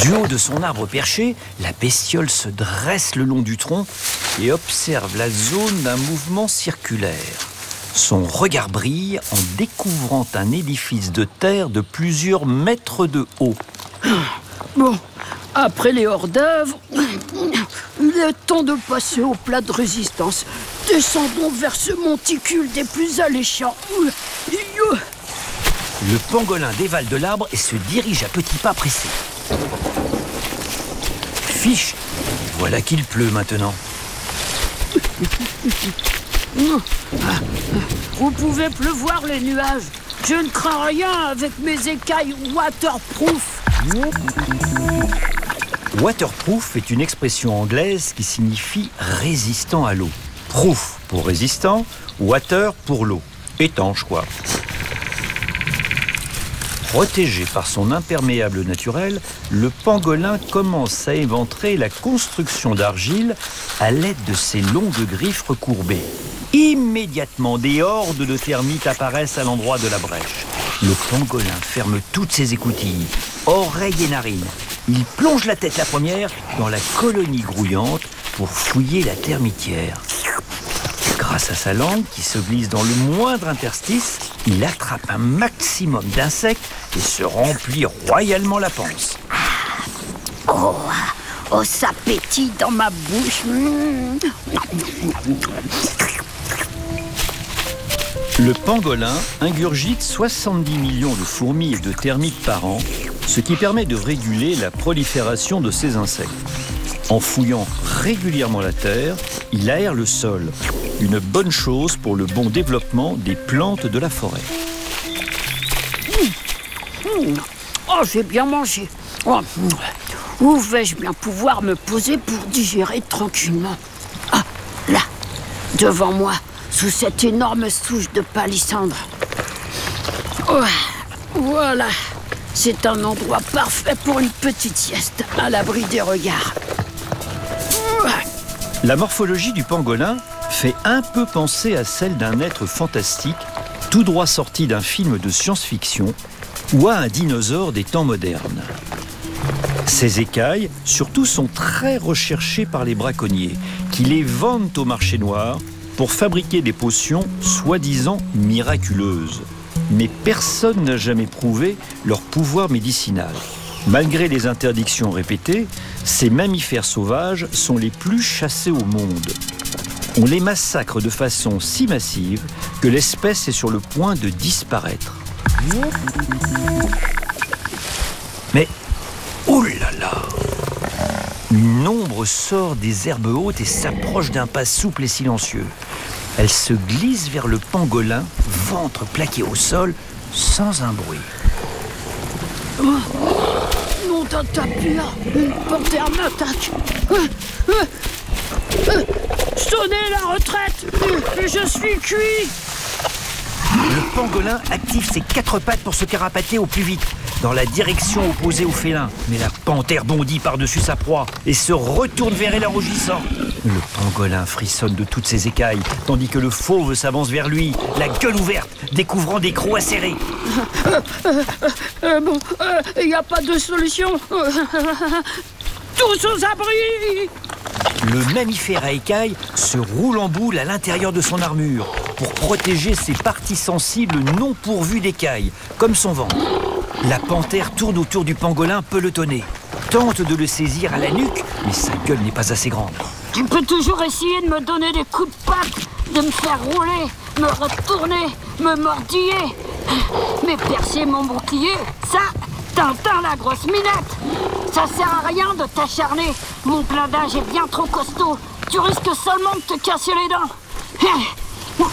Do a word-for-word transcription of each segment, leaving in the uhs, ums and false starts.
Du haut de son arbre perché, la bestiole se dresse le long du tronc et observe la zone d'un mouvement circulaire. Son regard brille en découvrant un édifice de terre de plusieurs mètres de haut. Bon, après les hors d'œuvre, il est temps de passer au plat de résistance. Descendons vers ce monticule des plus alléchants. Le pangolin dévale de l'arbre et se dirige à petits pas pressés. Fiche, voilà qu'il pleut maintenant. Vous pouvez pleuvoir les nuages. Je ne crains rien avec mes écailles waterproof. Waterproof est une expression anglaise qui signifie résistant à l'eau. Proof pour résistant, water pour l'eau. Étanche quoi. Protégé par son imperméable naturel, le pangolin commence à éventrer la construction d'argile à l'aide de ses longues griffes recourbées. Immédiatement, des hordes de termites apparaissent à l'endroit de la brèche. Le pangolin ferme toutes ses écoutilles, oreilles et narines. Il plonge la tête la première dans la colonie grouillante pour fouiller la termitière. Grâce à sa langue qui se glisse dans le moindre interstice, il attrape un maximum d'insectes et se remplit royalement la panse. Oh, oh, ça pétille dans ma bouche. Le pangolin ingurgite soixante-dix millions de fourmis et de termites par an, ce qui permet de réguler la prolifération de ces insectes. En fouillant régulièrement la terre, il aère le sol. Une bonne chose pour le bon développement des plantes de la forêt. Mmh. Mmh. Oh, j'ai bien mangé. Oh. Où vais-je bien pouvoir me poser pour digérer tranquillement? Ah, là, devant moi, sous cette énorme souche de palissandre. Oh, voilà, c'est un endroit parfait pour une petite sieste, à l'abri des regards. La morphologie du pangolin fait un peu penser à celle d'un être fantastique, tout droit sorti d'un film de science-fiction, ou à un dinosaure des temps modernes. Ces écailles, surtout, sont très recherchées par les braconniers, qui les vendent au marché noir pour fabriquer des potions soi-disant miraculeuses. Mais personne n'a jamais prouvé leur pouvoir médicinal. Malgré les interdictions répétées, ces mammifères sauvages sont les plus chassés au monde. On les massacre de façon si massive que l'espèce est sur le point de disparaître. Mais, oulala! Une ombre sort des herbes hautes et s'approche d'un pas souple et silencieux. Elle se glisse vers le pangolin, ventre plaqué au sol, sans un bruit. Oh, nom d'un tapir, une panthère m'attaque. Euh, euh, euh, sonnez la retraite, euh, je suis cuit. Le pangolin active ses quatre pattes pour se carapater au plus vite, dans la direction opposée au félin. Mais la panthère bondit par-dessus sa proie et se retourne vers elle en rugissant. Le pangolin frissonne de toutes ses écailles, tandis que le fauve s'avance vers lui, la gueule ouverte, découvrant des crocs acérés. Euh, euh, euh, bon, il euh, n'y a pas de solution. Tous aux abris. Le mammifère à écailles se roule en boule à l'intérieur de son armure pour protéger ses parties sensibles non pourvues d'écailles, comme son ventre. La panthère tourne autour du pangolin pelotonné, tente de le saisir à la nuque, mais sa gueule n'est pas assez grande. Tu peux toujours essayer de me donner des coups de patte, de me faire rouler, me retourner, me mordiller. Mais percer mon bouclier, ça, Tintin la grosse minette. Ça sert à rien de t'acharner. Mon blindage est bien trop costaud. Tu risques seulement de te casser les dents.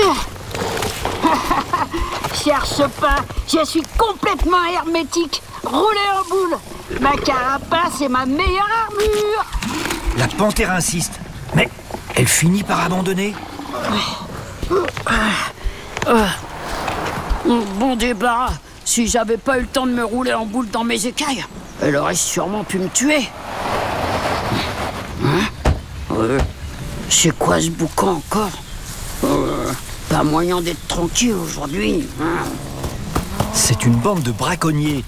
Cherche pas, je suis complètement hermétique, roulé en boule. Ma carapace est ma meilleure armure. La panthère insiste, mais elle finit par abandonner. Bon débarras. Si j'avais pas eu le temps de me rouler en boule dans mes écailles, elle aurait sûrement pu me tuer. Hein? euh, C'est quoi ce boucan encore? euh, Pas moyen d'être tranquille aujourd'hui. Hein? C'est une bande de braconniers